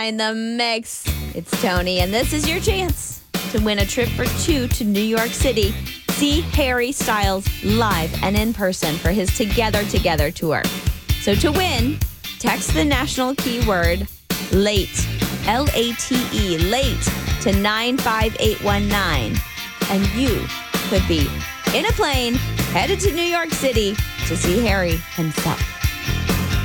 9, The Mix. It's Tony, and this is your chance to win a trip for 2 to New York City. See Harry Styles live and in person for his Together Together tour. So to win, text the national keyword LATE, L-A-T-E, LATE, to 95819. And you could be in a plane headed to New York City to see Harry himself.